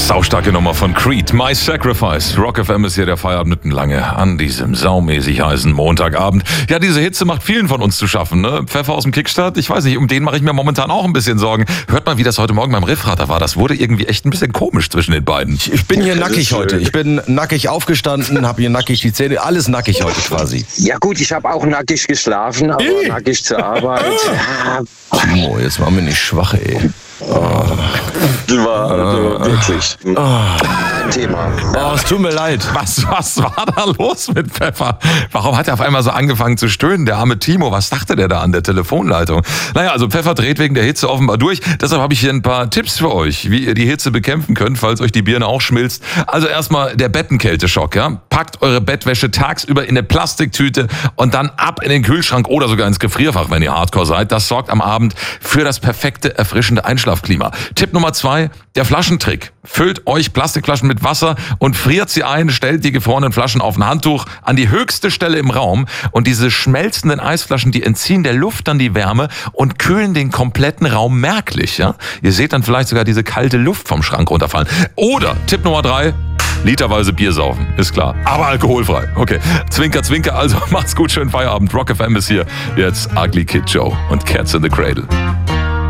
Saustarke Nummer von Creed, My Sacrifice. Rock FM ist hier der Feierabend-Lange an diesem saumäßig heißen Montagabend. Ja, diese Hitze macht vielen von uns zu schaffen, ne? Pfeffer aus dem Kickstart, ich weiß nicht, um den mache ich mir momentan auch ein bisschen Sorgen. Hört mal, wie das heute Morgen beim Riffrater war. Das wurde irgendwie echt ein bisschen komisch zwischen den beiden. Ich bin hier nackig heute. Ich bin nackig aufgestanden, habe hier nackig die Zähne, alles nackig heute quasi. Ja gut, ich habe auch nackig geschlafen, aber nackig zur Arbeit. Timo, jetzt machen wir nicht schwach, ey. War wirklich ein Thema. Oh, es tut mir leid. Was war da los mit Pfeffer? Warum hat er auf einmal so angefangen zu stöhnen? Der arme Timo, was dachte der da an der Telefonleitung? Naja, also Pfeffer dreht wegen der Hitze offenbar durch. Deshalb habe ich hier ein paar Tipps für euch, wie ihr die Hitze bekämpfen könnt, falls euch die Birne auch schmilzt. Also erstmal der Bettenkälteschock, ja? Packt eure Bettwäsche tagsüber in eine Plastiktüte und dann ab in den Kühlschrank oder sogar ins Gefrierfach, wenn ihr Hardcore seid. Das sorgt am Abend für das perfekte, erfrischende Einschlafklima. Tipp Nummer 2, der Flaschentrick. Füllt euch Plastikflaschen mit Wasser und friert sie ein, stellt die gefrorenen Flaschen auf ein Handtuch an die höchste Stelle im Raum und diese schmelzenden Eisflaschen, die entziehen der Luft dann die Wärme und kühlen den kompletten Raum merklich. Ja? Ihr seht dann vielleicht sogar diese kalte Luft vom Schrank runterfallen. Oder Tipp Nummer 3, literweise Bier saufen, ist klar. Aber alkoholfrei. Okay, Zwinker, Zwinker, also macht's gut, schönen Feierabend. Rock FM ist hier. Jetzt Ugly Kid Joe und Cats in the Cradle.